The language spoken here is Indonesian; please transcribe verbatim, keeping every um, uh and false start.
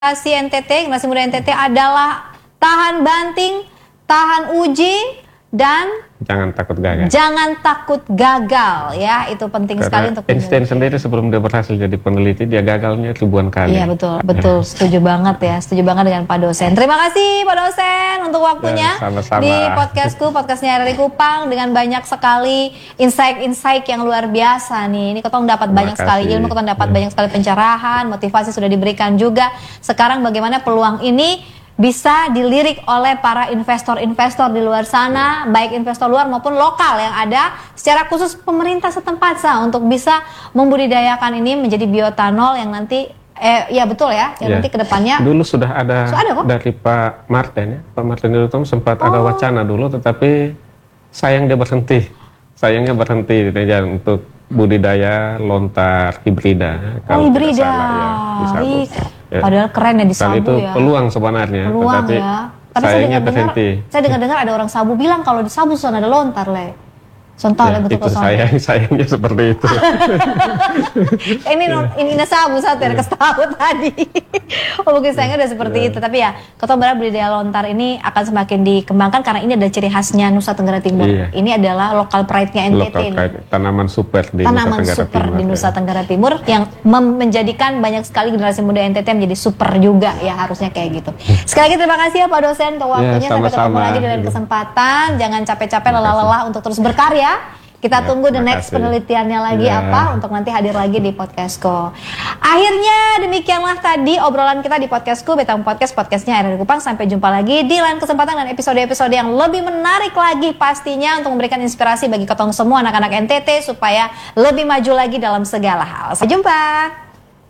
Generasi N T T, generasi muda N T T adalah tahan banting, tahan uji, dan jangan takut gagal. Jangan takut gagal, ya, itu penting Karena sekali untuk Einstein sendiri sebelum dia berhasil jadi peneliti, dia gagalnya ribuan kali. Iya betul, betul, setuju banget ya, setuju banget dengan Pak dosen. Terima kasih Pak dosen untuk waktunya ya, sama-sama. di podcastku, podcastnya dari Kupang dengan banyak sekali insight-insight yang luar biasa nih. Ini ketong dapat Terima banyak kasih. sekali ilmu, ketong dapat ya. banyak sekali pencerahan, motivasi sudah diberikan juga. Sekarang bagaimana peluang ini bisa dilirik oleh para investor-investor di luar sana, baik investor luar maupun lokal yang ada, secara khusus pemerintah setempat sah untuk bisa membudidayakan ini menjadi bioetanol yang nanti, eh ya betul ya, yang ya. nanti kedepannya. Dulu sudah ada, So, ada kok? dari Pak Martin ya, Pak Martin itu sempat Oh. ada wacana dulu, tetapi sayang dia berhenti, sayangnya berhenti ya, untuk budidaya lontar hibrida. Oh, hibrida, salah, ya, di Sabu. ya. Padahal keren ya di Sabu itu ya. peluang sebenarnya, Peluang tetapi ya. Tapi saya sayangnya dengar-dengar, berhenti. saya dengar-dengar ada orang Sabu bilang kalau di Sabu sana ada lontar le. Sontal Ya, ya, betul itu sayang, sayangnya seperti itu. ini ini ini Sabu satu yang kasih tahu tadi. Oh mungkin sayangnya udah seperti Ya. itu. Tapi ya, Kota Barat budidaya lontar ini akan semakin dikembangkan karena ini ada ciri khasnya Nusa Tenggara Timur. Iya. Ini adalah lokal pride-nya N T T. Lokal Ini. pride, tanaman super di Tanaman Nusa Tenggara super Timur, di Nusa ya. Tenggara Timur yang mem- menjadikan banyak sekali generasi muda N T T menjadi super juga ya, harusnya kayak gitu. Sekali lagi terima kasih ya Pak dosen untuk waktunya. Ya, Sampai ketemu sama-sama. lagi di lain kesempatan. Jangan capek-capek lelah-lelah untuk terus berkarya. Kita Ya, tunggu the terima next kasih. penelitiannya lagi Ya. apa untuk nanti hadir lagi di podcastku. Akhirnya demikianlah tadi obrolan kita di podcastku, Betang Podcast, podcastnya R R Kupang. Sampai jumpa lagi di lain kesempatan dan episode-episode yang lebih menarik lagi pastinya untuk memberikan inspirasi bagi ketong semua anak-anak N T T supaya lebih maju lagi dalam segala hal. Sampai jumpa.